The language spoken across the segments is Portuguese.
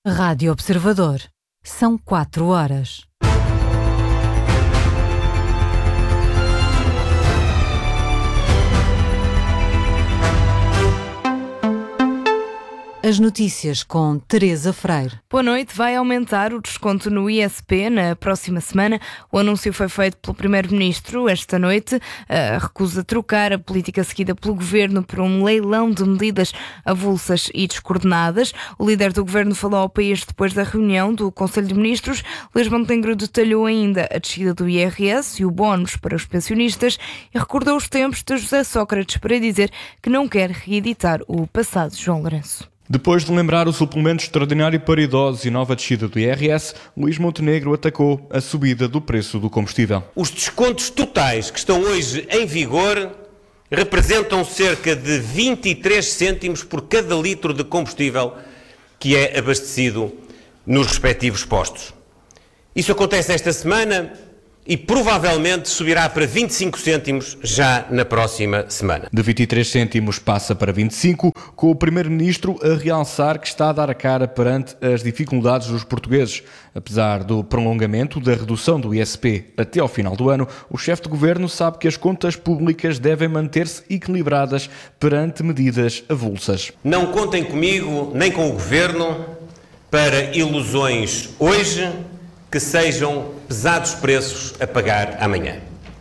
Rádio Observador. São 4 horas. As notícias com Teresa Freire. Boa noite. Vai aumentar o desconto no ISP na próxima semana. O anúncio foi feito pelo Primeiro-Ministro esta noite. Recusa trocar a política seguida pelo Governo por um leilão de medidas avulsas e descoordenadas. O líder do Governo falou ao país depois da reunião do Conselho de Ministros. Luís Montenegro detalhou ainda a descida do IRS e o bónus para os pensionistas e recordou os tempos de José Sócrates para dizer que não quer reeditar o passado de João Lourenço. Depois de lembrar o suplemento extraordinário para idosos e nova descida do IRS, Luís Montenegro atacou a subida do preço do combustível. Os descontos totais que estão hoje em vigor representam cerca de 23 cêntimos por cada litro de combustível que é abastecido nos respectivos postos. Isso acontece esta semana e provavelmente subirá para 25 cêntimos já na próxima semana. De 23 cêntimos passa para 25, com o Primeiro-Ministro a realçar que está a dar a cara perante as dificuldades dos portugueses. Apesar do prolongamento da redução do ISP até ao final do ano, o chefe de governo sabe que as contas públicas devem manter-se equilibradas perante medidas avulsas. Não contem comigo nem com o governo para ilusões hoje que sejam pesados preços a pagar amanhã.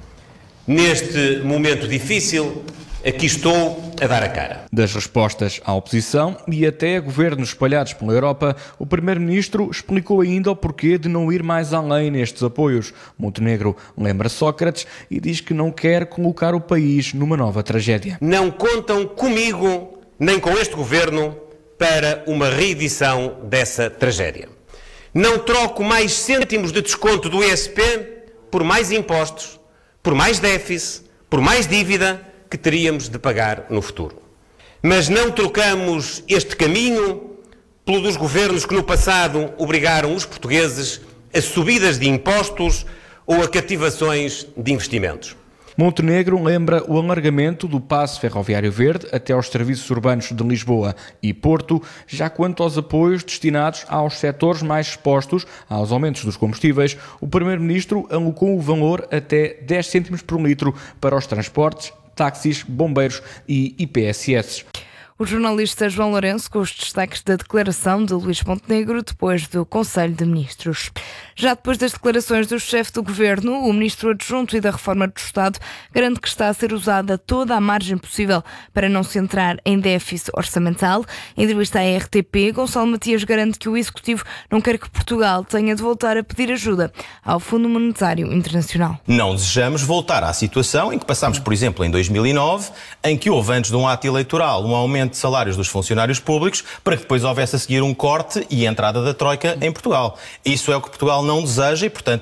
Neste momento difícil, aqui estou a dar a cara. Das respostas à oposição e até a governos espalhados pela Europa, o Primeiro-Ministro explicou ainda o porquê de não ir mais além nestes apoios. Montenegro lembra Sócrates e diz que não quer colocar o país numa nova tragédia. Não contam comigo, nem com este governo, para uma reedição dessa tragédia. Não troco mais cêntimos de desconto do ISP por mais impostos, por mais déficit, por mais dívida que teríamos de pagar no futuro. Mas não trocamos este caminho pelo dos governos que no passado obrigaram os portugueses a subidas de impostos ou a cativações de investimentos. Montenegro lembra o alargamento do passe ferroviário verde até aos serviços urbanos de Lisboa e Porto, já quanto aos apoios destinados aos setores mais expostos aos aumentos dos combustíveis, o Primeiro-Ministro alocou o valor até 10 cêntimos por litro para os transportes, táxis, bombeiros e IPSS. O jornalista João Lourenço com os destaques da declaração de Luís Montenegro depois do Conselho de Ministros. Já depois das declarações do chefe do Governo, o Ministro Adjunto e da Reforma do Estado garante que está a ser usada toda a margem possível para não se entrar em déficit orçamental. Em entrevista à RTP, Gonçalo Matias garante que o Executivo não quer que Portugal tenha de voltar a pedir ajuda ao Fundo Monetário Internacional. Não desejamos voltar à situação em que passámos, por exemplo, em 2009, em que houve antes de um ato eleitoral um aumento de salários dos funcionários públicos para que depois houvesse a seguir um corte e a entrada da Troika em Portugal. Isso é o que Portugal não deseja e, portanto,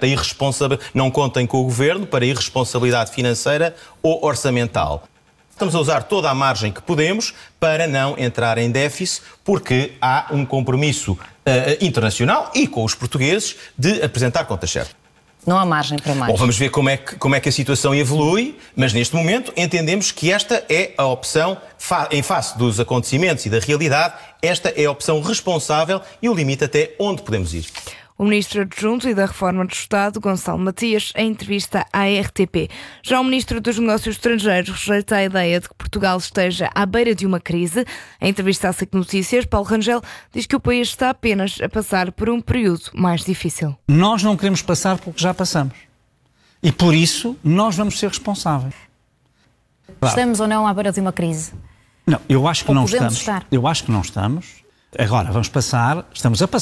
não contem com o Governo para a irresponsabilidade financeira ou orçamental. Estamos a usar toda a margem que podemos para não entrar em déficit, porque há um compromisso internacional e com os portugueses de apresentar contas certas. Não há margem para mais. Bom, vamos ver como é que a situação evolui, mas neste momento entendemos que esta é a opção, em face dos acontecimentos e da realidade, esta é a opção responsável e o limite até onde podemos ir. O Ministro Adjunto e da Reforma do Estado, Gonçalo Matias, em entrevista à RTP. Já o Ministro dos Negócios Estrangeiros rejeita a ideia de que Portugal esteja à beira de uma crise. Em entrevista à SIC Notícias, Paulo Rangel diz que o país está apenas a passar por um período mais difícil. Nós não queremos passar pelo que já passamos. E por isso nós vamos ser responsáveis. Estamos ou não à beira de uma crise? Não, eu acho que não estamos. Estar. Eu acho que não estamos. Agora, estamos a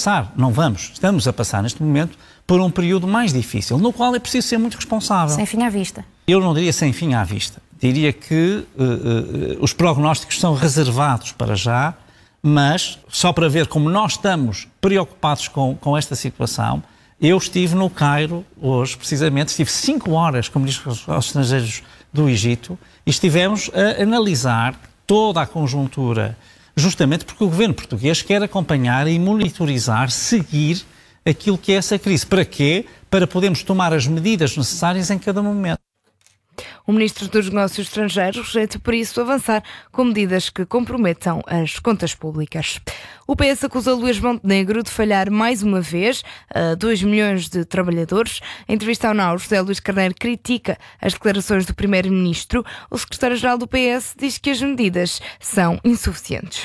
passar neste momento por um período mais difícil, no qual é preciso ser muito responsável. Sem fim à vista. Eu não diria sem fim à vista. Diria que os prognósticos são reservados para já, mas só para ver como nós estamos preocupados com esta situação, eu estive no Cairo hoje, precisamente, estive 5 horas com ministros aos estrangeiros do Egito e estivemos a analisar toda a conjuntura, justamente porque o governo português quer acompanhar e monitorizar, seguir aquilo que é essa crise. Para quê? Para podermos tomar as medidas necessárias em cada momento. O Ministro dos Negócios Estrangeiros rejeita, por isso, avançar com medidas que comprometam as contas públicas. O PS acusa Luís Montenegro de falhar mais uma vez a 2 milhões de trabalhadores. Em entrevista ao NAU, José Luís Carneiro critica as declarações do Primeiro-Ministro. O secretário-geral do PS diz que as medidas são insuficientes.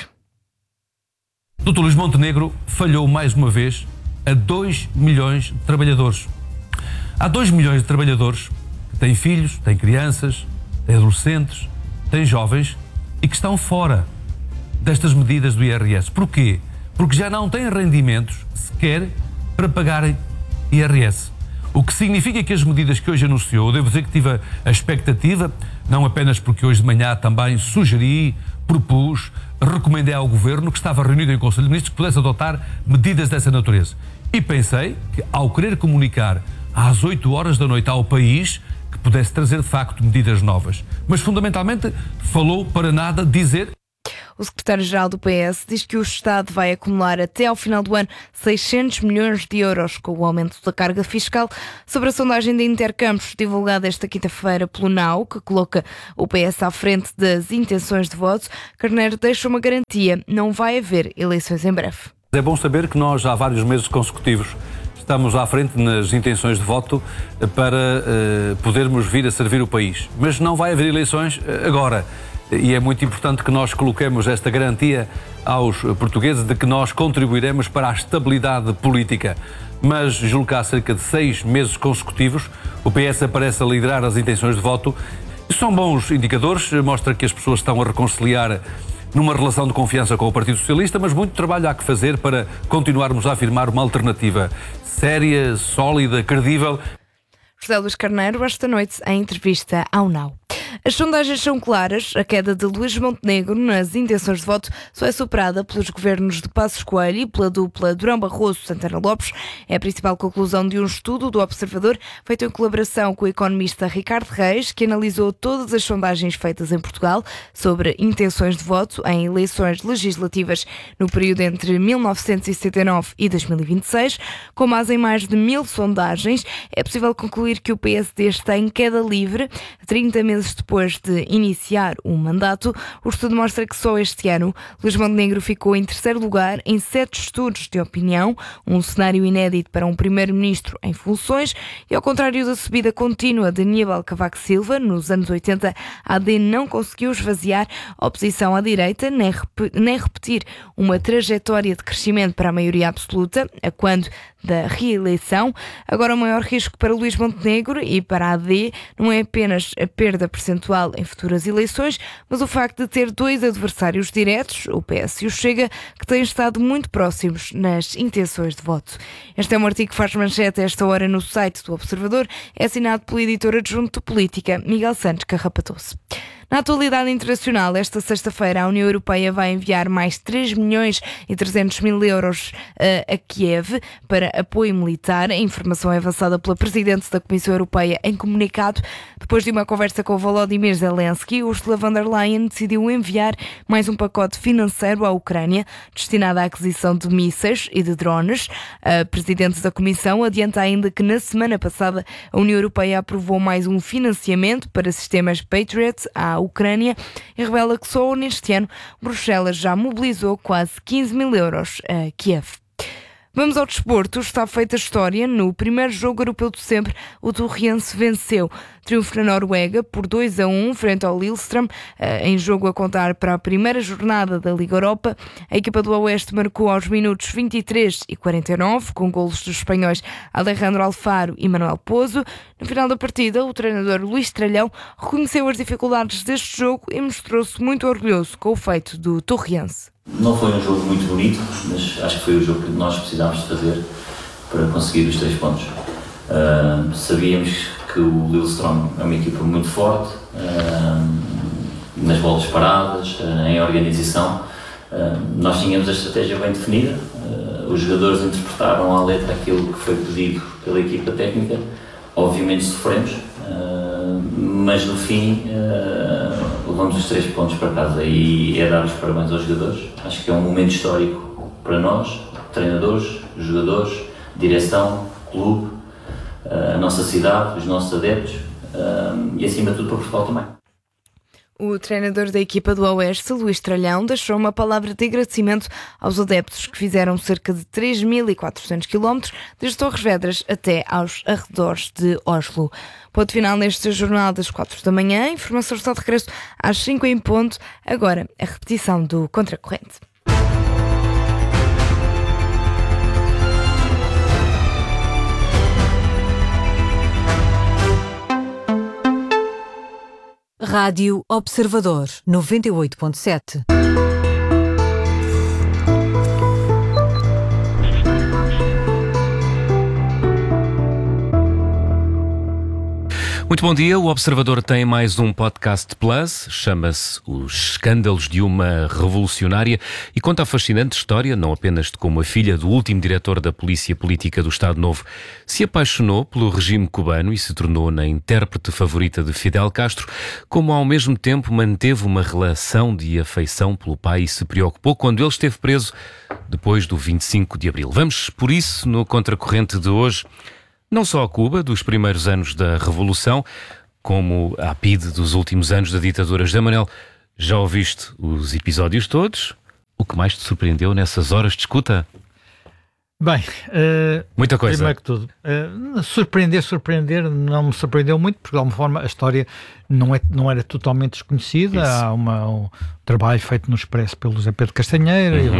Dr. Luís Montenegro falhou mais uma vez a 2 milhões de trabalhadores. Há 2 milhões de trabalhadores que têm filhos, têm crianças, têm adolescentes, têm jovens e que estão fora destas medidas do IRS. Porquê? Porque já não têm rendimentos sequer para pagarem IRS. O que significa que as medidas que hoje anunciou, eu devo dizer que tive a expectativa, não apenas porque hoje de manhã também sugeri, propus, recomendei ao Governo, que estava reunido em Conselho de Ministros, que pudesse adotar medidas dessa natureza. E pensei que, ao querer comunicar às 8 horas da noite ao país, que pudesse trazer de facto medidas novas. Mas fundamentalmente falou para nada dizer. O secretário-geral do PS diz que o Estado vai acumular até ao final do ano 600 milhões de euros com o aumento da carga fiscal. Sobre a sondagem de Intercampos, divulgada esta quinta-feira pelo NAU, que coloca o PS à frente das intenções de voto, Carneiro deixa uma garantia: não vai haver eleições em breve. É bom saber que nós, há vários meses consecutivos, estamos à frente nas intenções de voto para podermos vir a servir o país. Mas não vai haver eleições agora. E é muito importante que nós coloquemos esta garantia aos portugueses de que nós contribuiremos para a estabilidade política. Mas julgo que há cerca de 6 meses consecutivos o PS aparece a liderar as intenções de voto. Isso são bons indicadores, mostra que as pessoas estão a reconciliar numa relação de confiança com o Partido Socialista, mas muito trabalho há que fazer para continuarmos a afirmar uma alternativa séria, sólida, credível. José Luís Carneiro, esta noite, em entrevista ao NAU. As sondagens são claras. A queda de Luís Montenegro nas intenções de voto só é superada pelos governos de Passos Coelho e pela dupla Durão Barroso-Santana Lopes. É a principal conclusão de um estudo do Observador feito em colaboração com o economista Ricardo Reis, que analisou todas as sondagens feitas em Portugal sobre intenções de voto em eleições legislativas no período entre 1979 e 2026. Com base em mais de 1000 sondagens, é possível concluir que o PSD está em queda livre 30 meses depois de iniciar o mandato. O estudo mostra que só este ano Luís Montenegro ficou em terceiro lugar em 7 estudos de opinião, um cenário inédito para um primeiro-ministro em funções, e ao contrário da subida contínua de Aníbal Cavaco Silva nos anos 80, a AD não conseguiu esvaziar a oposição à direita, nem repetir uma trajetória de crescimento para a maioria absoluta, a quando da reeleição. Agora, o maior risco para Luís Montenegro e para a AD não é apenas a perda percentual em futuras eleições, mas o facto de ter 2 adversários diretos, o PS e o Chega, que têm estado muito próximos nas intenções de voto. Este é um artigo que faz manchete a esta hora no site do Observador. É assinado pelo editor adjunto de Política, Miguel Santos Carrapatoso. Na atualidade internacional, esta sexta-feira a União Europeia vai enviar mais 3 milhões e 300 mil euros a Kiev para apoio militar. A informação é avançada pela Presidente da Comissão Europeia em comunicado. Depois de uma conversa com Volodymyr Zelensky, Ursula von der Leyen decidiu enviar mais um pacote financeiro à Ucrânia, destinado à aquisição de mísseis e de drones. A Presidente da Comissão adianta ainda que na semana passada a União Europeia aprovou mais um financiamento para sistemas Patriot à Ucrânia e revela que só neste ano Bruxelas já mobilizou quase 15 mil euros a Kiev. Vamos ao desporto. Está feita a história. No primeiro jogo europeu de sempre, o Torriense venceu. Triunfo na Noruega por 2-1 frente ao Lillestrøm, em jogo a contar para a primeira jornada da Liga Europa. A equipa do Oeste marcou aos minutos 23 e 49, com golos dos espanhóis Alejandro Alfaro e Manuel Pozo. No final da partida, o treinador Luís Tralhão reconheceu as dificuldades deste jogo e mostrou-se muito orgulhoso com o feito do Torriense. Não foi um jogo muito bonito, mas acho que foi o jogo que nós precisámos de fazer para conseguir os 3 pontos. Sabíamos que o Lillestrøm é uma equipa muito forte, nas bolas paradas, em organização. Nós tínhamos a estratégia bem definida, os jogadores interpretaram à letra aquilo que foi pedido pela equipa técnica. Obviamente sofremos, mas no fim levamos os 3 pontos para casa e é dar os parabéns aos jogadores. Acho que é um momento histórico para nós, treinadores, jogadores, direção, clube, a nossa cidade, os nossos adeptos. e acima de tudo para Portugal também. O treinador da equipa do Oeste, Luís Tralhão, deixou uma palavra de agradecimento aos adeptos que fizeram cerca de 3.400 km desde Torres Vedras até aos arredores de Oslo. Ponto final neste jornal das 4 da manhã. Informação está de regresso às 5 em ponto. Agora, a repetição do Contracorrente. Rádio Observador 98.7. Muito bom dia, o Observador tem mais um podcast plus, chama-se Os Escândalos de uma Revolucionária e conta a fascinante história, não apenas de como a filha do último diretor da Polícia Política do Estado Novo se apaixonou pelo regime cubano e se tornou na intérprete favorita de Fidel Castro, como ao mesmo tempo manteve uma relação de afeição pelo pai e se preocupou quando ele esteve preso depois do 25 de Abril. Vamos, por isso, no Contracorrente de hoje, não só a Cuba, dos primeiros anos da Revolução, como a PIDE dos últimos anos da ditadura. José Manuel, já ouviste os episódios todos? O que mais te surpreendeu nessas horas de escuta? Bem, muita coisa. Primeiro que tudo, surpreender, não me surpreendeu muito, porque de alguma forma a história não era totalmente desconhecida. Isso. Há um trabalho feito no Expresso pelo José Pedro Castanheira e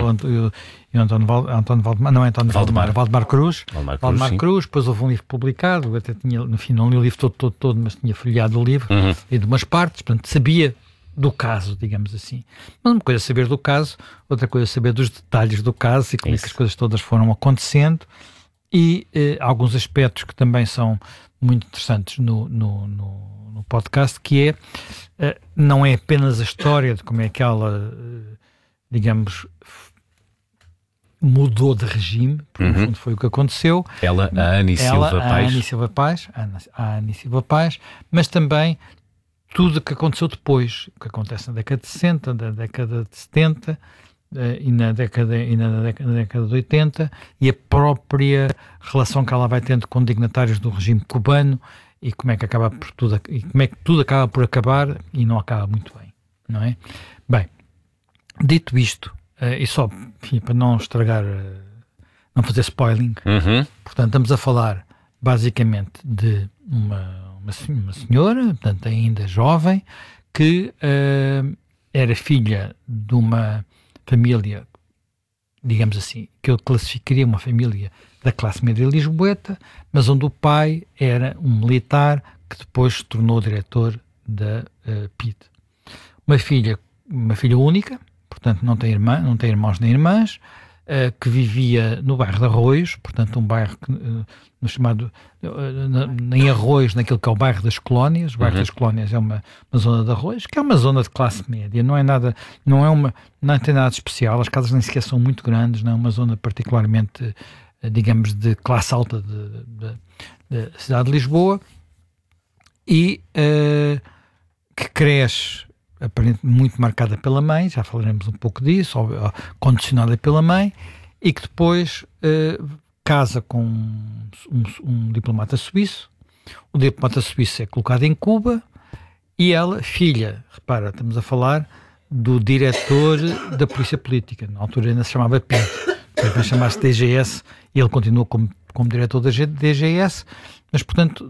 Valdemar Cruz. Valdemar Cruz, depois houve um livro publicado, eu até tinha, no fim, não li o livro todo, mas tinha folheado o livro e de umas partes, portanto sabia do caso, digamos assim. Mas uma coisa é saber do caso, outra coisa é saber dos detalhes do caso e como é que as coisas todas foram acontecendo e alguns aspectos que também são muito interessantes no podcast, que não é apenas a história de como é que ela, digamos, mudou de regime, porque no fundo foi o que aconteceu. A Ani Silva Paz, mas também tudo o que aconteceu depois, o que acontece na década de 60, na década de 70 e na década de 80, e a própria relação que ela vai tendo com dignatários do regime cubano e como é que acaba por tudo, e como é que tudo acaba por acabar e não acaba muito bem, não é? Bem, dito isto, e só, enfim, para não estragar, não fazer spoiling, portanto, estamos a falar basicamente de uma senhora, portanto ainda jovem, que era filha de uma família, digamos assim, que eu classificaria uma família da classe média lisboeta, mas onde o pai era um militar que depois se tornou diretor da PIDE. Uma filha única, portanto não tem irmãos nem irmãs, que vivia no bairro de Arroios, portanto um bairro chamado em Arroios, naquilo que é o bairro das Colónias. O bairro das Colónias é uma zona de Arroios, que é uma zona de classe média, não tem nada de especial, as casas nem sequer são muito grandes, não é uma zona particularmente, digamos, de classe alta da cidade de Lisboa, e que cresce aparentemente muito marcada pela mãe, já falaremos um pouco disso, ou condicionada pela mãe, e que depois casa com um diplomata suíço. O diplomata suíço é colocado em Cuba e ela, filha, repara, estamos a falar do diretor da Polícia Política, na altura ainda se chamava PIDE, depois vai chamar-se DGS e ele continua como diretor da DGS, mas, portanto,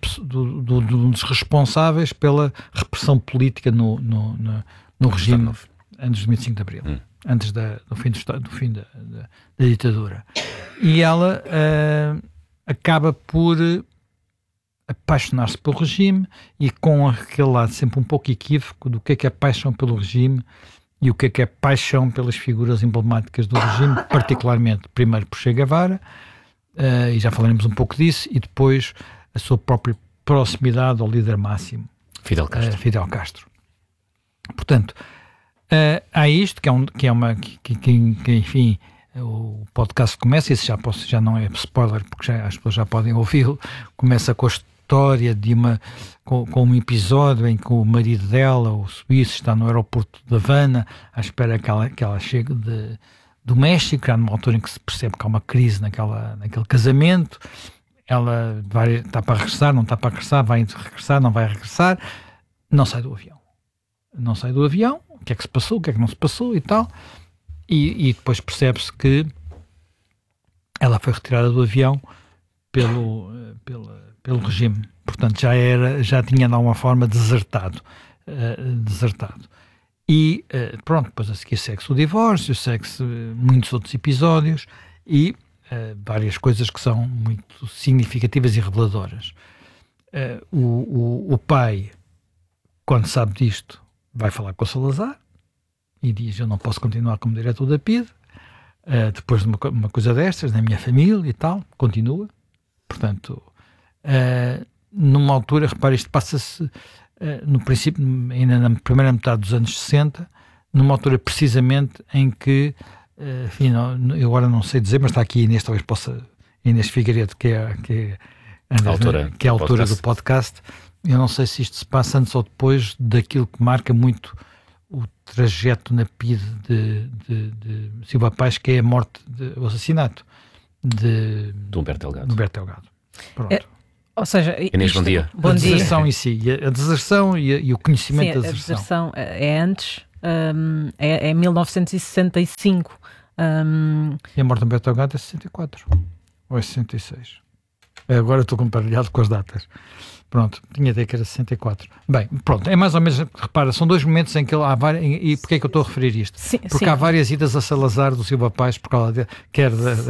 dos responsáveis pela repressão política no regime antes do 25 de Abril, antes do fim da ditadura. E ela acaba por apaixonar-se pelo regime, e com aquele lado sempre um pouco equívoco do que é paixão pelo regime e o que é paixão pelas figuras emblemáticas do regime, particularmente, primeiro, por Che Guevara, e já falaremos um pouco disso, e depois a sua própria proximidade ao líder máximo, Fidel Castro. Portanto, há isto, enfim, o podcast começa, isso já não é spoiler, porque as pessoas já podem ouvi-lo, começa com a história de com um episódio em que o marido dela, o suíço, está no aeroporto de Havana à espera que ela chegue do México, há numa altura em que se percebe que há uma crise naquele casamento. ela está para regressar, não está para regressar, vai regressar, não vai regressar, não sai do avião. Não sai do avião, o que é que se passou, o que é que não se passou e tal, e depois percebe-se que ela foi retirada do avião pelo regime. Portanto, já tinha de alguma forma desertado. E pronto, depois a seguir segue-se o divórcio, segue-se muitos outros episódios e várias coisas que são muito significativas e reveladoras. O pai, quando sabe disto, vai falar com o Salazar e diz: eu não posso continuar como diretor da PIDE, depois de uma coisa destas, na minha família e tal. Continua. Portanto, numa altura, repare, isto passa-se no princípio, ainda na primeira metade dos anos 60, numa altura precisamente em que, enfim, eu agora não sei dizer, mas está aqui Inês, talvez possa, Inês Figueiredo, que é a autora do podcast. Eu não sei se isto se passa antes ou depois daquilo que marca muito o trajeto na PIDE de Silva Paz, que é a morte, o assassinato de Humberto Delgado. Pronto. Ou seja, Inês, bom dia. A deserção em si, a deserção e o conhecimento da deserção. A deserção é antes, é 1965. E a morte de Humberto Delgado é 64, ou é 66? Agora estou compartilhado com as datas. Pronto, tinha ideia que era 64. Bem, pronto, é mais ou menos, repara, são dois momentos em que há várias, e porquê é que eu estou a referir isto? Porque há várias idas a Salazar do Silva Paz, por causa quer